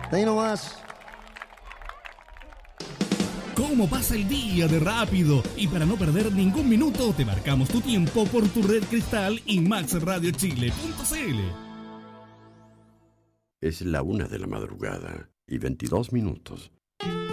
Ahí nomás. ¿Cómo pasa el día de rápido? Y para no perder ningún minuto, te marcamos tu tiempo por tu red Cristal y maxradiochile.cl. Es la 1 de la madrugada y 22 minutos.